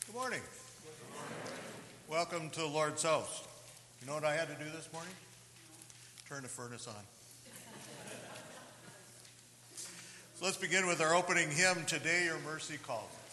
Good morning. Welcome to the Lord's house. You know what I had to do this morning? Turn the furnace on. So let's begin with our opening hymn, Today Your Mercy Calls.